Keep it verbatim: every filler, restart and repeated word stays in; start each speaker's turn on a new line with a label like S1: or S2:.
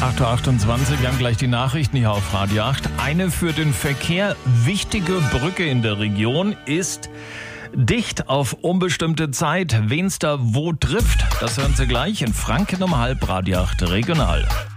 S1: acht Uhr achtundzwanzig, wir haben gleich die Nachrichten hier auf Radio acht. Eine für den Verkehr wichtige Brücke in der Region ist dicht auf unbestimmte Zeit. Wen's da wo trifft, das hören Sie gleich in Franken um halb Radio acht Regional.